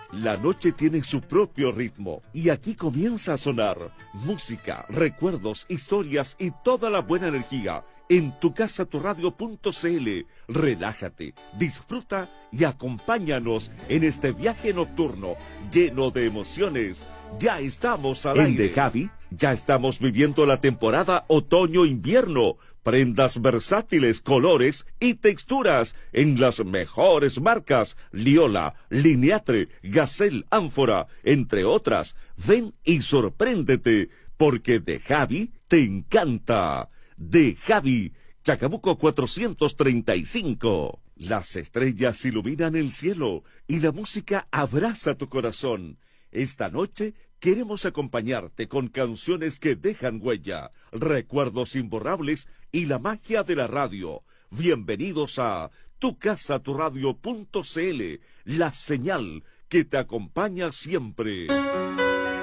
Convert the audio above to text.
La noche tiene su propio ritmo y aquí comienza a sonar música, recuerdos, historias y toda la buena energía en tucasaturadio.cl. Relájate, disfruta y acompáñanos en este viaje nocturno lleno de emociones. Ya estamos al aire. En De Javi ya estamos viviendo la temporada otoño-invierno. Prendas versátiles, colores y texturas en las mejores marcas: Liola, Lineatre, Gazelle, Ánfora, entre otras. Ven y sorpréndete, porque De Javi te encanta. De Javi, Chacabuco 435. Las estrellas iluminan el cielo y la música abraza tu corazón. Esta noche queremos acompañarte con canciones que dejan huella, recuerdos imborrables y la magia de la radio. Bienvenidos a tucasaturadio.cl, la señal que te acompaña siempre.